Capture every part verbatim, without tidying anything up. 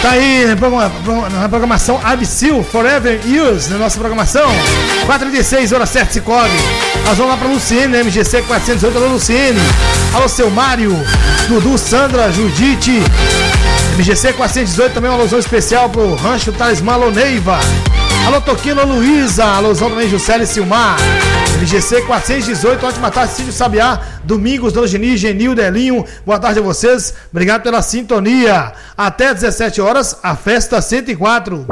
Tá aí na programação Absil Forever Years, na nossa programação. quatro e trinta e seis, hora certa, Cicobi. Nós vamos lá pra Luciene, né? M G C quatrocentos e oito, alô Luciene. Alô, seu Mário, Dudu, Sandra, Judite. M G C quatrocentos e dezoito também, uma alusão especial pro Rancho Talismã, alô Neiva. Alô, Toquino, Luísa. Alusão também, Juscelia e Silmar. M G C quatrocentos e dezoito, ótima tarde, Cídio Sabiá. Domingos, Dona Geni, Genil, Delinho. Boa tarde a vocês. Obrigado pela sintonia. Até dezessete horas, a Festa cento e quatro.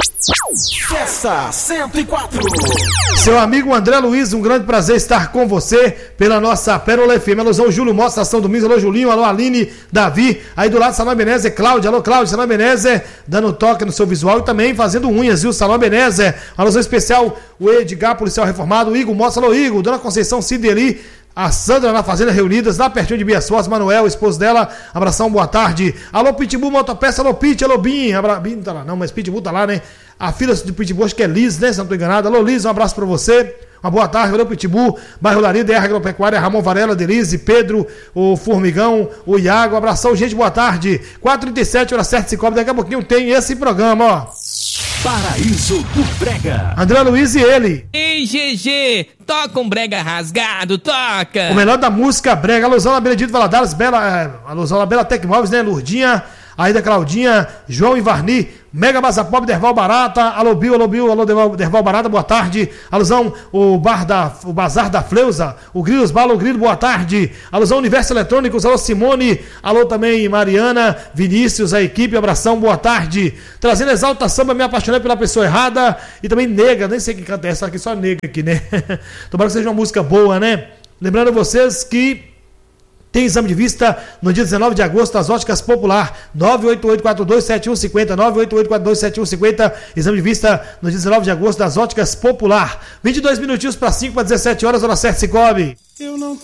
Festa cento e quatro. Seu amigo André Luiz, um grande prazer estar com você pela nossa Pérola F M. Alusão Júlio Mostra, Estação Domingos. Alô, Julinho. Alô, Aline, Davi. Aí do lado, Salão Ebenezer, Cláudia. Alô, Cláudia, Salão Ebenezer, dando toque no seu visual e também fazendo unhas, viu? Salão Ebenezer. Alusão especial, o Edgar, policial reformado. O Igor Mostra, alô, Igor. Dona Conceição Cideli. A Sandra na Fazenda Reunidas, lá pertinho de Bias Fortes, Manuel, esposo dela, abração, boa tarde. Alô, Pitbull Motopeça, alô, Pit, alô, Bim, Abra... Bim não tá lá não, mas Pitbull tá lá, né? A filha do Pitbull, acho que é Liz, né, se não tô enganado. Alô, Liz, um abraço pra você. Uma boa tarde, valeu, Pitbull, Bairro Larida, R Agropecuária, Ramon Varela, Denise, Pedro, o Formigão, o Iago, abração, gente, boa tarde. quatro e trinta e sete, hora certa, se cobre, daqui a pouquinho tem esse programa, ó. Paraíso do Brega. André Luiz e ele. Ei, G G, toca um brega rasgado, toca. O melhor da música brega, alusão a Benedito Valadares, Bela, é, alusão a Bela Tec Móveis, né, Lurdinha, Aida Claudinha, João e Varni, Mega Baza Pop, Derval Barata, alô Bill, alô Bill, alô Derval, Derval Barata, boa tarde. Alusão, o, bar da, o Bazar da Fleusa, o Grilos Bala, o Grilo, boa tarde. Alusão Universo Eletrônicos, alô Simone, alô também Mariana, Vinícius, a equipe, abração, boa tarde. Trazendo Exalta Samba, me apaixonei pela pessoa errada. E também Nega, nem sei quem canta essa aqui, só Nega aqui, né? Tomara que seja uma música boa, né? Lembrando vocês que tem exame de vista no dia dezenove de agosto nas Óticas Popular, nove oito oito quatro dois sete um cinco zero, nove oito oito quatro dois sete um cinco zero, exame de vista no dia dezenove de agosto nas Óticas Popular. vinte e dois minutinhos para cinco, para dezessete horas, hora certa, Cicobi. Eu não